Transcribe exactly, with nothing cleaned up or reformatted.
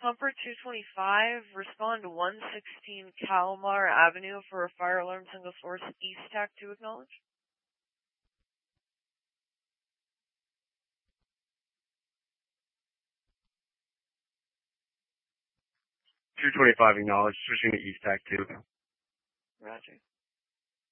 Comfort two twenty-five, respond to one sixteen Kalmar Avenue for a fire alarm single source, East TAC to acknowledge. two twenty-five acknowledged, switching to East TAC two. Roger.